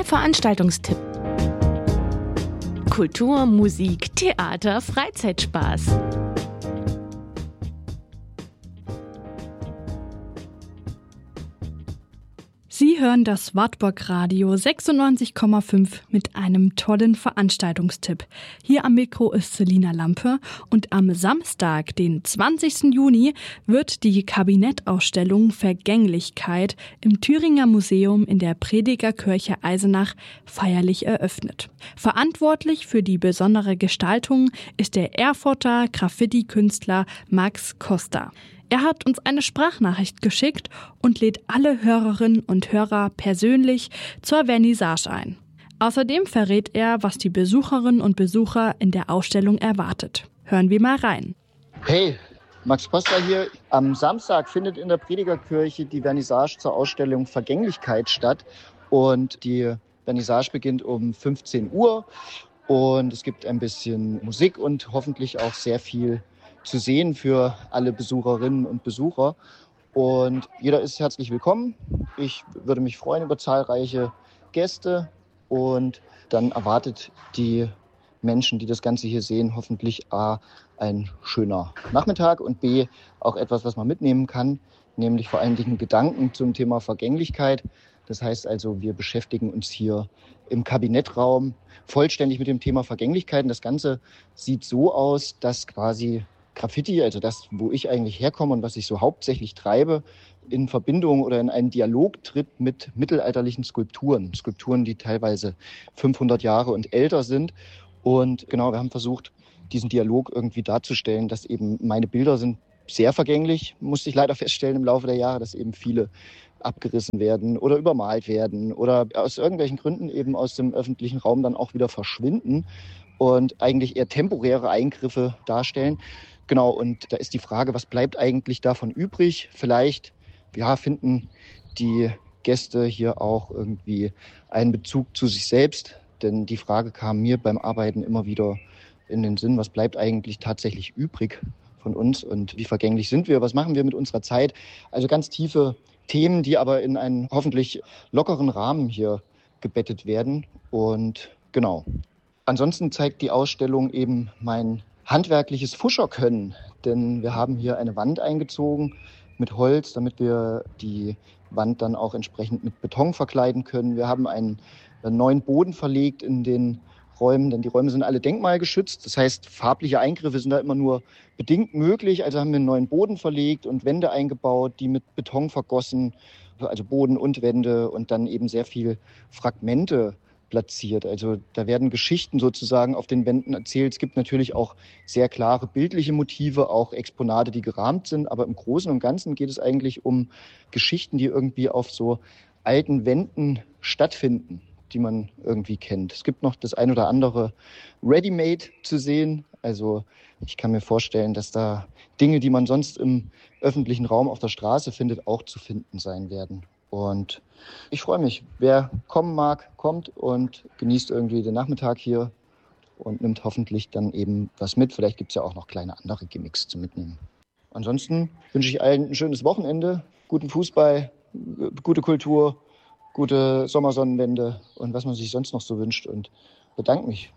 Veranstaltungstipp. Kultur, Musik, Theater, Freizeitspaß. Sie hören das Wartburg Radio 96,5 mit einem tollen Veranstaltungstipp. Hier am Mikro ist Selina Lampe und am Samstag, den 20. Juni, wird die Kabinettausstellung Vergänglichkeit im Thüringer Museum in der Predigerkirche Eisenach feierlich eröffnet. Verantwortlich für die besondere Gestaltung ist der Erfurter Graffiti-Künstler Max Costa. Er hat uns eine Sprachnachricht geschickt und lädt alle Hörerinnen und Hörer persönlich zur Vernissage ein. Außerdem verrät er, was die Besucherinnen und Besucher in der Ausstellung erwartet. Hören wir mal rein. Hey, Max Costa hier. Am Samstag findet in der Predigerkirche die Vernissage zur Ausstellung Vergänglichkeit statt. Und die Vernissage beginnt um 15 Uhr. Und es gibt ein bisschen Musik und hoffentlich auch sehr viel zu sehen für alle Besucherinnen und Besucher. Und jeder ist herzlich willkommen. Ich würde mich freuen über zahlreiche Gäste. Und dann erwartet die Menschen, die das Ganze hier sehen, hoffentlich A, ein schöner Nachmittag und B, auch etwas, was man mitnehmen kann, nämlich vor allen Dingen Gedanken zum Thema Vergänglichkeit. Das heißt also, wir beschäftigen uns hier im Kabinettraum vollständig mit dem Thema Vergänglichkeit. Und das Ganze sieht so aus, dass quasi Graffiti, also das, wo ich eigentlich herkomme und was ich so hauptsächlich treibe, in Verbindung oder in einen Dialog tritt mit mittelalterlichen Skulpturen. Skulpturen, die teilweise 500 Jahre und älter sind. Und genau, wir haben versucht, diesen Dialog irgendwie darzustellen, dass eben meine Bilder sind sehr vergänglich, musste ich leider feststellen im Laufe der Jahre, dass eben viele abgerissen werden oder übermalt werden oder aus irgendwelchen Gründen eben aus dem öffentlichen Raum dann auch wieder verschwinden und eigentlich eher temporäre Eingriffe darstellen. Genau, und da ist die Frage, was bleibt eigentlich davon übrig? Vielleicht finden die Gäste hier auch irgendwie einen Bezug zu sich selbst, denn die Frage kam mir beim Arbeiten immer wieder in den Sinn, was bleibt eigentlich tatsächlich übrig von uns und wie vergänglich sind wir, was machen wir mit unserer Zeit? Also ganz tiefe Themen, die aber in einen hoffentlich lockeren Rahmen hier gebettet werden. Und genau. Ansonsten zeigt die Ausstellung eben mein handwerkliches Fuscherkönnen, denn wir haben hier eine Wand eingezogen mit Holz, damit wir die Wand dann auch entsprechend mit Beton verkleiden können. Wir haben einen neuen Boden verlegt in den Räumen, denn die Räume sind alle denkmalgeschützt. Das heißt, farbliche Eingriffe sind da immer nur bedingt möglich. Also haben wir einen neuen Boden verlegt und Wände eingebaut, die mit Beton vergossen, also Boden und Wände und dann eben sehr viel Fragmente platziert. Also da werden Geschichten sozusagen auf den Wänden erzählt. Es gibt natürlich auch sehr klare bildliche Motive, auch Exponate, die gerahmt sind. Aber im Großen und Ganzen geht es eigentlich um Geschichten, die irgendwie auf so alten Wänden stattfinden, die man irgendwie kennt. Es gibt noch das ein oder andere Ready-Made zu sehen. Also ich kann mir vorstellen, dass da Dinge, die man sonst im öffentlichen Raum auf der Straße findet, auch zu finden sein werden. Und ich freue mich. Wer kommen mag, kommt und genießt irgendwie den Nachmittag hier und nimmt hoffentlich dann eben was mit. Vielleicht gibt es ja auch noch kleine andere Gimmicks zum Mitnehmen. Ansonsten wünsche ich allen ein schönes Wochenende, guten Fußball, gute Kultur, gute Sommersonnenwende und was man sich sonst noch so wünscht und bedanke mich